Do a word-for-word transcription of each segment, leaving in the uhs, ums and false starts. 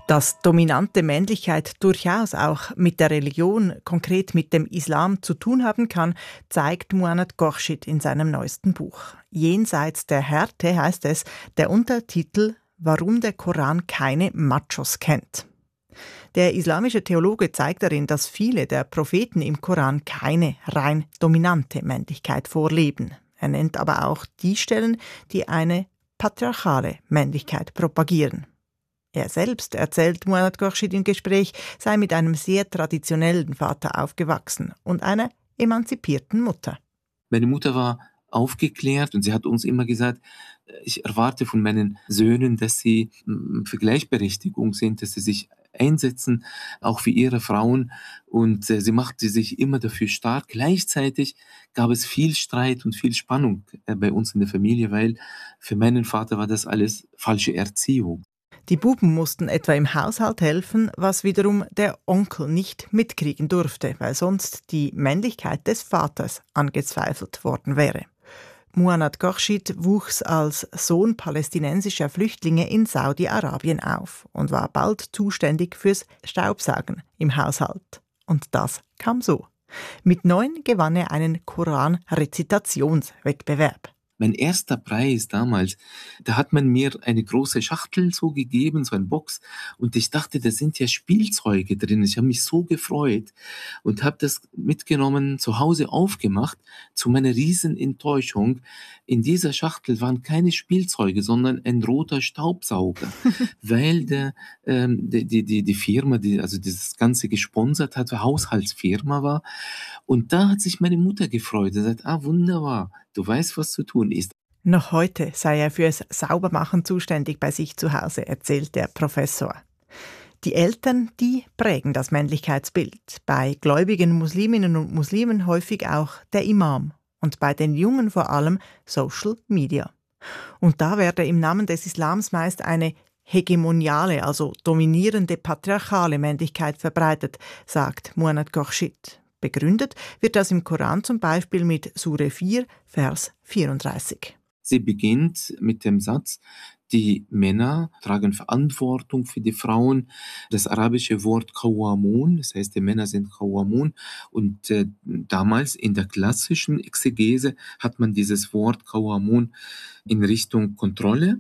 Dass dominante Männlichkeit durchaus auch mit der Religion, konkret mit dem Islam, zu tun haben kann, zeigt Muannat Khorshid in seinem neuesten Buch. Jenseits der Härte heißt es, der Untertitel »Warum der Koran keine Machos kennt«. Der islamische Theologe zeigt darin, dass viele der Propheten im Koran keine rein dominante Männlichkeit vorleben. Er nennt aber auch die Stellen, die eine patriarchale Männlichkeit propagieren. Er selbst, erzählt Muannat Khorshid im Gespräch, sei mit einem sehr traditionellen Vater aufgewachsen und einer emanzipierten Mutter. Meine Mutter war aufgeklärt und sie hat uns immer gesagt, ich erwarte von meinen Söhnen, dass sie für Gleichberechtigung sind, dass sie sich einsetzen, auch für ihre Frauen. Und sie machte sich immer dafür stark. Gleichzeitig gab es viel Streit und viel Spannung bei uns in der Familie, weil für meinen Vater war das alles falsche Erziehung. Die Buben mussten etwa im Haushalt helfen, was wiederum der Onkel nicht mitkriegen durfte, weil sonst die Männlichkeit des Vaters angezweifelt worden wäre. Muannat Khorshid wuchs als Sohn palästinensischer Flüchtlinge in Saudi-Arabien auf und war bald zuständig fürs Staubsaugen im Haushalt. Und das kam so. Mit neun gewann er einen Koran-Rezitationswettbewerb. Mein erster Preis damals, da hat man mir eine große Schachtel so gegeben, so eine Box, und ich dachte, da sind ja Spielzeuge drin. Ich habe mich so gefreut und habe das mitgenommen, zu Hause aufgemacht. Zu meiner riesen Enttäuschung, in dieser Schachtel waren keine Spielzeuge, sondern ein roter Staubsauger, weil der, ähm, die, die, die, die Firma, die also dieses Ganze gesponsert hat, eine Haushaltsfirma war. Und da hat sich meine Mutter gefreut. Sie sagt, ah, wunderbar, du weißt, was zu tun ist. Noch heute sei er fürs Saubermachen zuständig bei sich zu Hause, erzählt der Professor. Die Eltern, die prägen das Männlichkeitsbild. Bei gläubigen Musliminnen und Muslimen häufig auch der Imam. Und bei den Jungen vor allem Social Media. Und da werde im Namen des Islams meist eine hegemoniale, also dominierende patriarchale Männlichkeit verbreitet, sagt Muannat Khorshid. Begründet wird das im Koran zum Beispiel mit Sure vier, Vers vierunddreißig. Sie beginnt mit dem Satz, die Männer tragen Verantwortung für die Frauen. Das arabische Wort Qawwamun, das heißt, die Männer sind Qawwamun. Und äh, damals in der klassischen Exegese hat man dieses Wort Qawwamun in Richtung Kontrolle,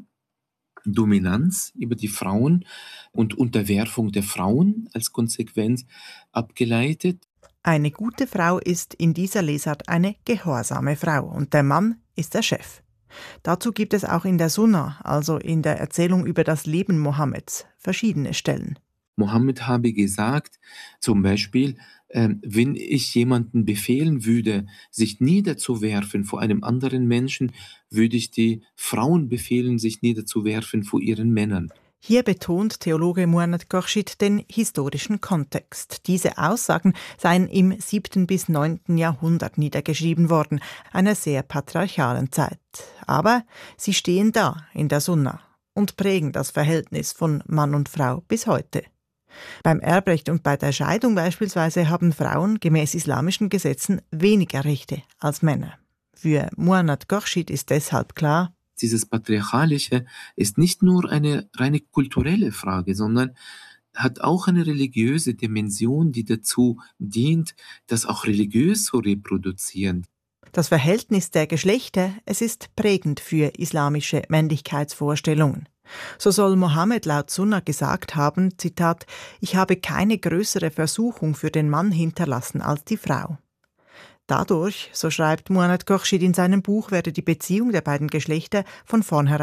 Dominanz über die Frauen und Unterwerfung der Frauen als Konsequenz abgeleitet. Eine gute Frau ist in dieser Lesart eine gehorsame Frau und der Mann ist der Chef. Dazu gibt es auch in der Sunna, also in der Erzählung über das Leben Mohammeds, verschiedene Stellen. Mohammed habe gesagt, zum Beispiel, äh, wenn ich jemanden befehlen würde, sich niederzuwerfen vor einem anderen Menschen, würde ich die Frauen befehlen, sich niederzuwerfen vor ihren Männern. Hier betont Theologe Muannat Khorshid den historischen Kontext. Diese Aussagen seien im siebten bis neunten Jahrhundert niedergeschrieben worden, einer sehr patriarchalen Zeit. Aber sie stehen da in der Sunna und prägen das Verhältnis von Mann und Frau bis heute. Beim Erbrecht und bei der Scheidung beispielsweise haben Frauen gemäß islamischen Gesetzen weniger Rechte als Männer. Für Muannat Khorshid ist deshalb klar, dieses Patriarchalische ist nicht nur eine reine kulturelle Frage, sondern hat auch eine religiöse Dimension, die dazu dient, das auch religiös zu reproduzieren. Das Verhältnis der Geschlechter, es ist prägend für islamische Männlichkeitsvorstellungen. So soll Mohammed laut Sunna gesagt haben, Zitat, ich habe keine größere Versuchung für den Mann hinterlassen als die Frau. Dadurch, so schreibt Muannat Khorshid in seinem Buch, werde die Beziehung der beiden Geschlechter von vornherein